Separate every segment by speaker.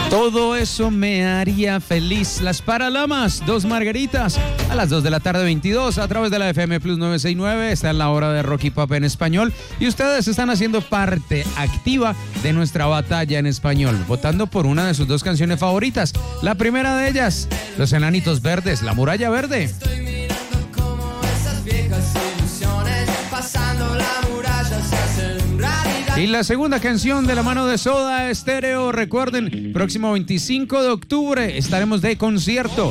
Speaker 1: Todo eso me haría feliz. Las Paralamas, 2 margaritas, a las 2 de la tarde 22, a través de la FM Plus 969. Está en la hora de Rock y Pop en español. Y ustedes están haciendo parte activa de nuestra batalla en español, votando por una de sus 2 canciones favoritas. La primera de ellas, Los Enanitos Verdes, La Muralla Verde.
Speaker 2: Estoy mirando como esas viejas ilusiones, pasando la muralla se hacen realidad.
Speaker 1: Y la segunda canción de la mano de Soda Stereo. Recuerden, próximo 25 de octubre estaremos de concierto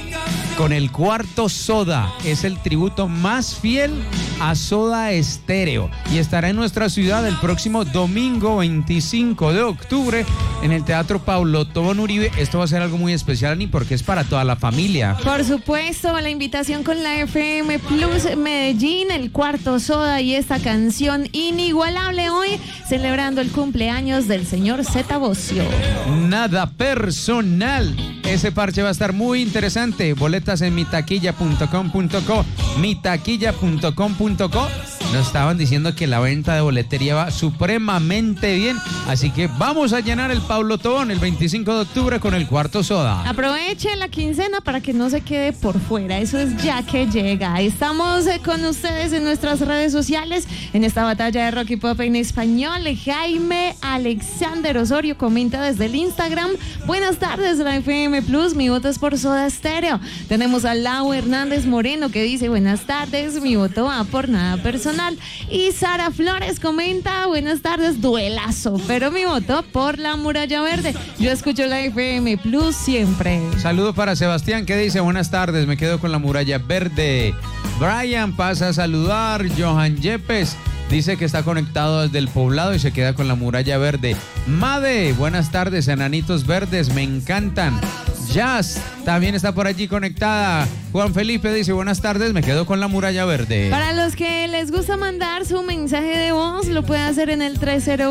Speaker 1: con el Cuarto Soda. Es el tributo más fiel a Soda Stereo y estará en nuestra ciudad el próximo domingo 25 de octubre en el Teatro Paulo Tobón Uribe. Esto va a ser algo muy especial, Ani, porque es para toda la familia.
Speaker 3: Por supuesto, la invitación con la FM Plus Medellín, el Cuarto Soda y esta canción inigualable hoy, celebrando el cumpleaños del señor Zeta Bosio.
Speaker 1: Nada personal. Ese parche va a estar muy interesante. Boletas en mitaquilla.com.co. Mitaquilla.com.co. Nos estaban diciendo que la venta de boletería va supremamente bien. Así que vamos a llenar el Paulo Tobón el 25 de octubre con el Cuarto Soda.
Speaker 3: Aproveche la quincena para que no se quede por fuera. Eso es ya que llega. Estamos con ustedes en nuestras redes sociales en esta batalla de Rock y Pop en español. Jaime Alexander Osorio comenta desde el Instagram: buenas tardes, la FM Plus, mi voto es por Soda Stereo. Tenemos a Lau Hernández Moreno que dice: buenas tardes, mi voto va por Nada Personal. Y Sara Flores comenta: buenas tardes, duelazo, pero mi voto por La Muralla Verde. Yo escucho la FM Plus siempre.
Speaker 1: Saludo para Sebastián que dice: buenas tardes, me quedo con La Muralla Verde. Brian pasa a saludar. Johan Yepes dice que está conectado desde el Poblado y se queda con La Muralla Verde. Made, buenas tardes, Enanitos Verdes, me encantan. Jazz también está por allí conectada. Juan Felipe dice: buenas tardes, me quedo con La Muralla Verde.
Speaker 3: Para los que les gusta mandar su mensaje de voz, lo pueden hacer en el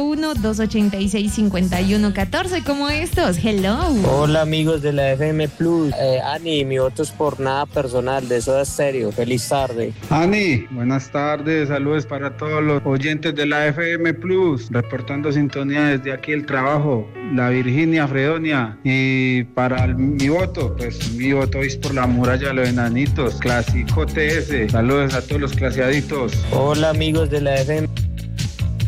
Speaker 3: 301-286-5114, como estos. Hello.
Speaker 4: Hola amigos de la FM Plus. Ani, mi voto es por Nada Personal de Soda Stereo. Feliz tarde.
Speaker 5: Ani, buenas tardes, saludos para todos los oyentes de la FM Plus, reportando sintonía desde aquí el trabajo, la Virginia Fredonia. Y para mi voto, pues mi voto es por La Muralla de los Enanitos, clásico TS. Saludos a todos los claseaditos.
Speaker 4: Hola amigos de la FM